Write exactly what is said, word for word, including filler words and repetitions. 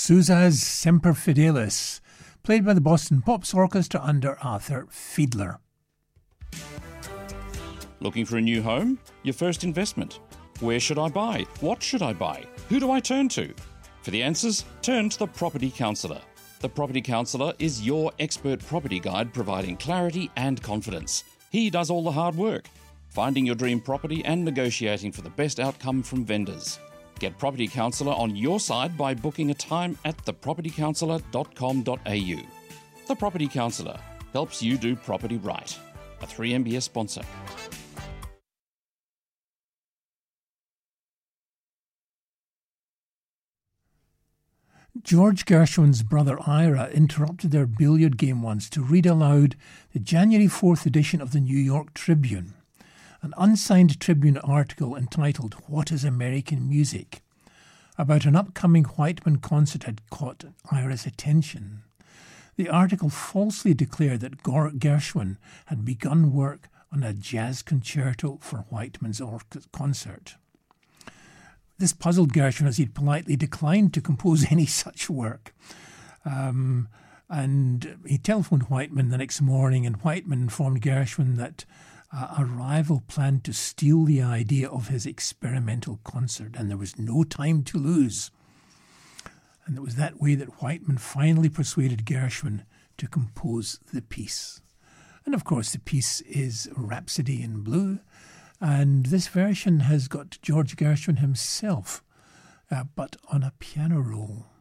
Sousa's Semper Fidelis, played by the Boston Pops Orchestra under Arthur Fiedler. Looking for a new home? Your first investment? Where should I buy? What should I buy? Who do I turn to? For the answers, turn to the Property Counsellor. The Property Counsellor is your expert property guide providing clarity and confidence. He does all the hard work, finding your dream property and negotiating for the best outcome from vendors. Get Property Counsellor on your side by booking a time at the property counsellor dot com dot a u. The Property Counsellor helps you do property right. A three M B S sponsor. George Gershwin's brother Ira interrupted their billiard game once to read aloud the January fourth edition of the New York Tribune, an unsigned Tribune article entitled "What is American Music?" about an upcoming Whiteman concert had caught Ira's attention. The article falsely declared that Gershwin had begun work on a jazz concerto for Whiteman's or- concert. This puzzled Gershwin as he'd politely declined to compose any such work. Um, and he telephoned Whiteman the next morning, and Whiteman informed Gershwin that uh, a rival planned to steal the idea of his experimental concert, and there was no time to lose. And it was that way that Whiteman finally persuaded Gershwin to compose the piece. And of course, the piece is Rhapsody in Blue, and this version has got George Gershwin himself, uh, but on a piano roll.